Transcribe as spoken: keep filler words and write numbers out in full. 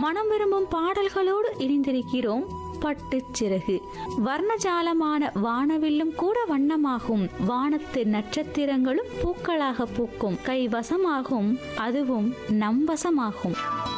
மனம் விரும்பும் பாடல்களோடு இணைந்திருக்கிறோம். பட்டுச்சிறகு வர்ணஜாலமான வானவில்லும் கூட வண்ணமாகும். வானத்து நட்சத்திரங்களும் பூக்களாக பூக்கும். கைவசமாகும், அதுவும் நம் வசமாகும்.